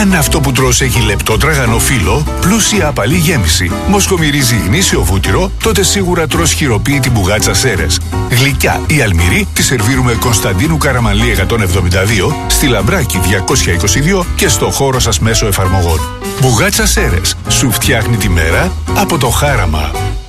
Αν αυτό που τρως έχει λεπτό τραγανό φύλλο, πλούσια απαλή γέμιση, μοσχομυρίζει γνήσιο βούτυρο, τότε σίγουρα τρως χειροποίητη μπουγάτσα Σέρες. Γλυκιά ή αλμυρή τη σερβίρουμε Κωνσταντίνου Καραμανλή 172, στη Λαμπράκη 222 και στο χώρο σας μέσω εφαρμογών. Μπουγάτσα Σέρες. Σου φτιάχνει τη μέρα από το χάραμα.